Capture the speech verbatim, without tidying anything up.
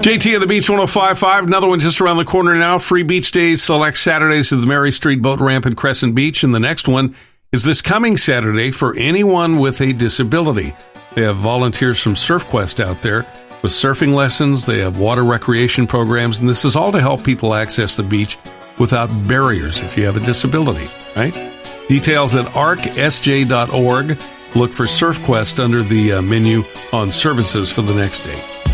J T at the Beach one oh five point five. Another one just around the corner now. Free beach days, select Saturdays at the Mary Street Boat Ramp in Crescent Beach. And the next one is this coming Saturday for anyone with a disability. They have volunteers from SurfQuest out there with surfing lessons. They have water recreation programs. And this is all to help people access the beach without barriers if you have a disability, right? Details at arc s j dot org. Look for SurfQuest under the uh, menu on services for the next day.